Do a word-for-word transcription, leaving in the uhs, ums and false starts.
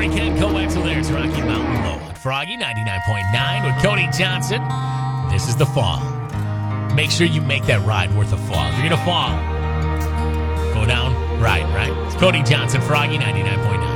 morning, Ken Coaxel there. It's Rocky Mountain Low on Froggy ninety-nine point nine with Cody Johnson. This is the fall. Make sure you make that ride worth a fall. If you're going to fall, go down, ride, right? It's Cody Johnson, Froggy ninety-nine point nine.